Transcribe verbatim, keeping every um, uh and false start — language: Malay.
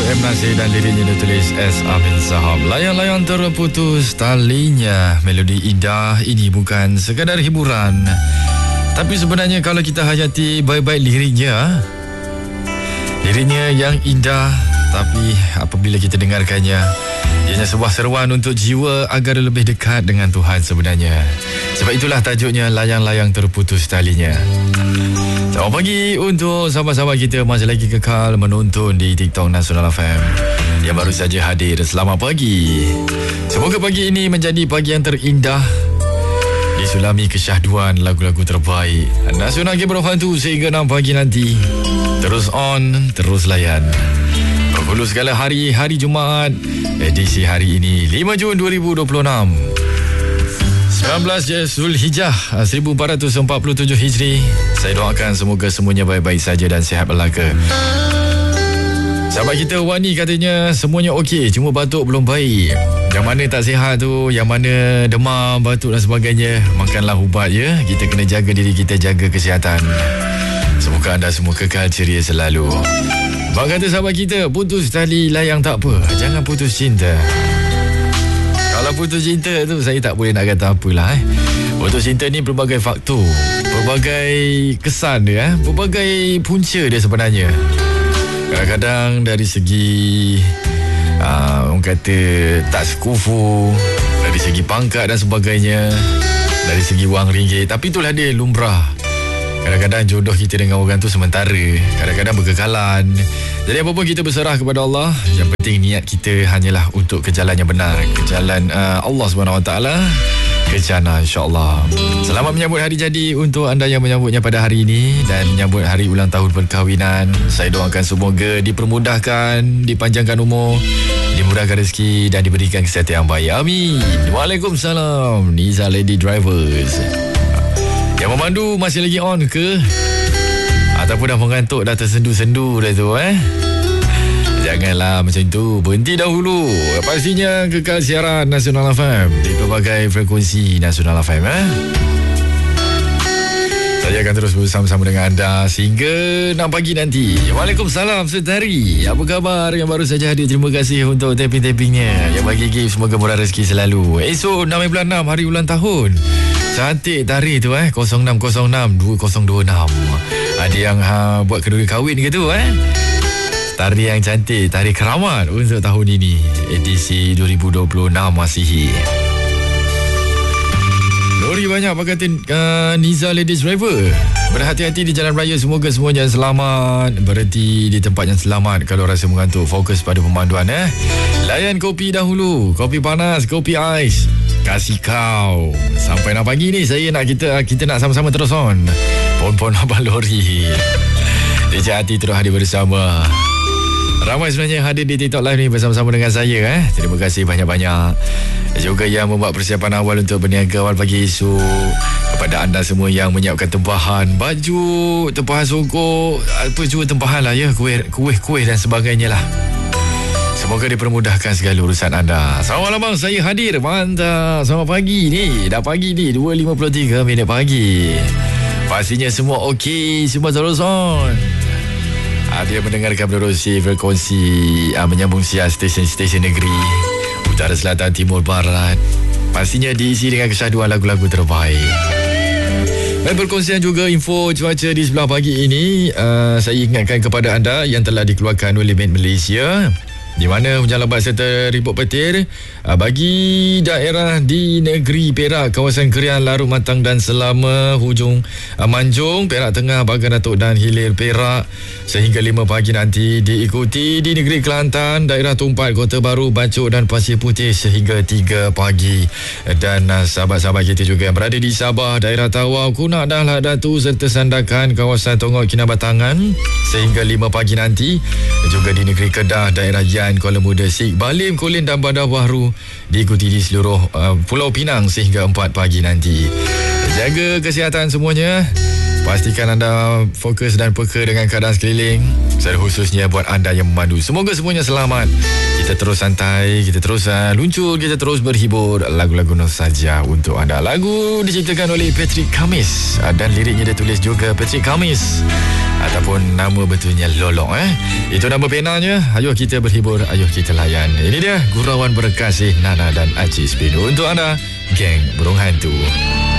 M. Nasir dan liriknya ditulis S. Amin Sahab. Layang-layang terputus talinya. Melodi indah ini bukan sekadar hiburan, tapi sebenarnya kalau kita hayati baik-baik liriknya, liriknya yang indah, tapi apabila kita dengarkannya, ianya sebuah seruan untuk jiwa agar lebih dekat dengan Tuhan sebenarnya. Sebab itulah tajuknya Layang-layang terputus talinya. Selamat pagi untuk sahabat-sahabat kita masih lagi kekal menonton di TikTok Nasional F M yang baru saja hadir. Selamat pagi. Semoga pagi ini menjadi pagi yang terindah, disulami kesyahduan lagu-lagu terbaik Nasional Game Berfantu sehingga enam pagi nanti. Terus on, terus layan. Berhulu segala hari, hari Jumaat, edisi hari ini lima Jun dua ribu dua puluh enam, sembilan belas Zulhijjah seribu empat ratus empat puluh tujuh Hijri. Saya doakan semoga semuanya baik-baik saja dan sihat belaka. Sahabat kita Wani katanya semuanya okey, cuma batuk belum baik. Yang mana tak sihat tu, yang mana demam, batuk dan sebagainya, makanlah ubat ya. Kita kena jaga diri kita, jaga kesihatan. Semoga anda semua kekal ceria selalu. Bang kata sahabat kita, putus tali layang tak apa, jangan putus cinta. Kalau putus cinta tu saya tak boleh nak kata apalah eh. Putus cinta ni berbagai faktor, berbagai kesan dia eh. Berbagai punca dia sebenarnya. Kadang-kadang dari segi uh, orang kata tak sekufu, dari segi pangkat dan sebagainya, dari segi wang ringgit. Tapi itulah dia lumrah. Kadang-kadang jodoh kita dengan orang tu sementara, kadang-kadang berkekalan. Jadi apa pun kita berserah kepada Allah. Yang penting niat kita hanyalah untuk ke jalan yang benar, ke jalan uh, Allah subhanahu wa taala, ke jannah insya-Allah. Selamat menyambut hari jadi untuk anda yang menyambutnya pada hari ini dan menyambut hari ulang tahun perkahwinan. Saya doakan semoga dipermudahkan, dipanjangkan umur, dimurahkan rezeki dan diberikan kesihatan yang baik. Amin. Waalaikumsalam. Niza Lady Drivers. Yang memandu masih lagi on ke? Ataupun dah mengantuk, dah tersendu-sendu dah tu eh? Janganlah macam tu. Berhenti dahulu. Pastinya kekal siaran Nasional F M di pelbagai frekuensi Nasional F M eh? Saya akan terus bersama-sama dengan anda sehingga enam pagi nanti. Waalaikumsalam Setari. Apa khabar yang baru saja hadir? Terima kasih untuk tapping-tappingnya. Yang bagi gift semoga murah rezeki selalu. Esok enam bulan enam hari ulang tahun. Cantik tarikh tu eh, kosong enam kosong enam dua kosong dua enam. Ada yang ha, buat kedua kahwin ke tu eh. Tarikh yang cantik, tarikh keramat untuk tahun ini, edisi dua ribu dua puluh enam Masihi. Lori banyak pakai uh, Niza Ladies Driver. Berhati-hati di jalan raya, semoga semuanya selamat. Berhenti di tempat yang selamat kalau rasa mengantuk. Fokus pada pemanduan eh. Layan kopi dahulu, kopi panas, kopi ais. Kasih kau. Sampai enam pagi ni saya nak kita kita nak sama-sama terus on. Pon-pon Abang Lori. D J Hati terus hadir bersama. Ramai sebenarnya hadir di TikTok Live ni bersama-sama dengan saya eh. Terima kasih banyak-banyak. Juga yang membuat persiapan awal untuk berniaga awal pagi esok. Kepada anda semua yang menyiapkan tempahan baju, tempahan songkok, apa juga tempahan lah ya, kuih-kuih dan sebagainya lah. Semoga dipermudahkan segala urusan anda. Selamat malam bang, saya hadir. Mantap. Selamat pagi ni. Dah pagi ni, dua lima puluh tiga minit pagi. Pastinya semua okey, semua terus on. Ada yang mendengarkan menerusi frekuensi uh, menyambung siar stesen-stesen negeri utara, selatan, timur, barat. Pastinya diisi dengan kesyahduan lagu-lagu terbaik. Dan perkongsian juga info cuaca di sebelah pagi ini. uh, Saya ingatkan kepada anda yang telah dikeluarkan oleh Met Malaysia, di mana hujan lebat serta ribut petir uh, bagi daerah di negeri Perak, kawasan Krian, Larut Matang dan Selama, hujung uh, Manjung, Perak Tengah, Bagan Datuk dan Hilir Perak sehingga lima pagi nanti. Diikuti di negeri Kelantan, daerah Tumpat, Kota Baru, Bacok dan Pasir Putih sehingga tiga pagi. Dan uh, sahabat-sahabat kita juga yang berada di Sabah, daerah Tawau, Kunak, Dahlah, Datu serta Sandakan, kawasan Tongok, Kinabatangan sehingga lima pagi nanti. Juga di negeri Kedah, daerah Yan, Kuala Muda, Sik, Balim, Kulin dan Bandar Baharu, diikuti di seluruh uh, Pulau Pinang sehingga empat pagi nanti. Jaga kesihatan semuanya. Pastikan anda fokus dan peka dengan keadaan sekeliling, khususnya buat anda yang memandu. Semoga semuanya selamat. Kita terus santai, kita terus uh, luncur, kita terus berhibur. Lagu-lagu nostalgia untuk anda. Lagu diciptakan oleh Patrick Kamis uh, dan liriknya ditulis juga Patrick Kamis, ataupun nama betulnya Lolong eh. Itu nama penanya. Ayuh kita berhibur, ayuh kita layan. Ini dia Gurauan Berkasih Nana dan Aziz Binu untuk anda, geng Burung Hantu.